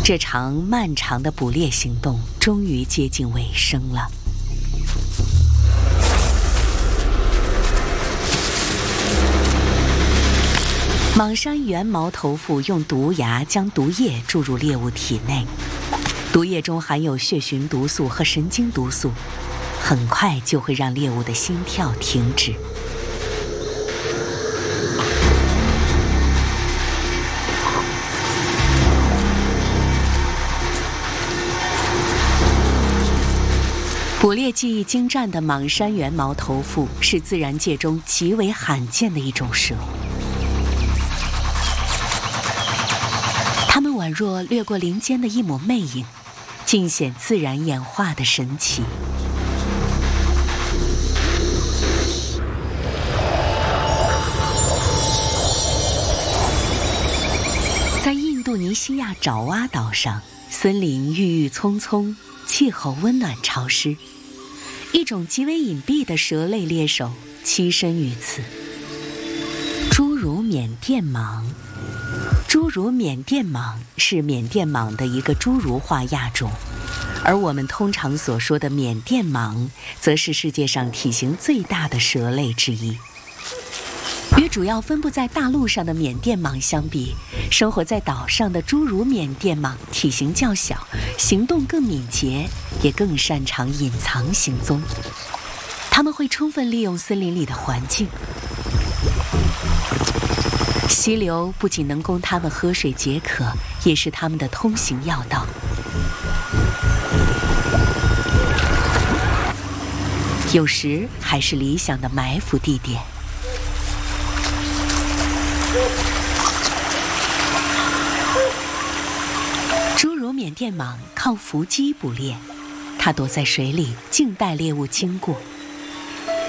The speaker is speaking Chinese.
这场漫长的捕猎行动终于接近尾声了。蟒山原毛头腹用毒牙将毒液注入猎物体内，毒液中含有血循毒素和神经毒素，很快就会让猎物的心跳停止。捕猎技艺精湛的蟒山原毛头腹是自然界中极为罕见的一种蛇，它们宛若掠过林间的一抹魅影，尽显自然演化的神奇。在印度尼西亚爪哇岛上，森林郁郁葱葱，气候温暖潮湿，一种极为隐蔽的蛇类猎手栖身于此。侏儒缅甸蟒，侏儒缅甸蟒是缅甸蟒的一个侏儒化亚种，而我们通常所说的缅甸蟒，则是世界上体型最大的蛇类之一。与主要分布在大陆上的缅甸蟒相比，生活在岛上的侏儒缅甸蟒体型较小，行动更敏捷，也更擅长隐藏行踪。它们会充分利用森林里的环境。溪流不仅能供它们喝水解渴，也是它们的通行要道。有时还是理想的埋伏地点。侏儒缅甸蟒靠伏击捕猎，它躲在水里静待猎物经过，